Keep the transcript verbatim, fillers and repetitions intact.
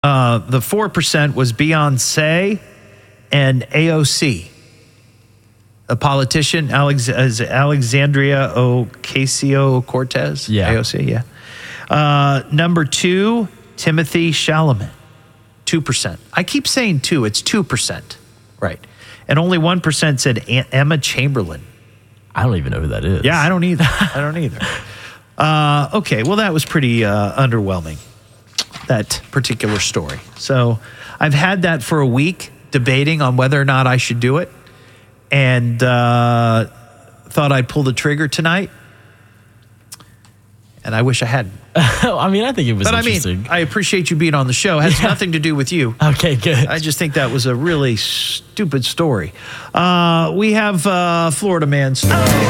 Uh, the four percent was Beyonce and A O C. A politician, Alex, is Alexandria Ocasio-Cortez? Yeah. A O C, yeah. Uh, number two, Timothy Chalamet, two percent. I keep saying two, it's two percent. Right. And only one percent said Emma Chamberlain. I don't even know who that is. Yeah, I don't either. I don't either. Uh, okay, well, that was pretty uh, underwhelming, that particular story. So I've had that for a week, debating on whether or not I should do it, and uh, thought I'd pull the trigger tonight, and I wish I hadn't. I mean, I think it was but interesting. I mean, I appreciate you being on the show. It has Yeah. nothing to do with you. Okay, good. I just think that was a really stupid story. Uh, we have uh, Florida Man story.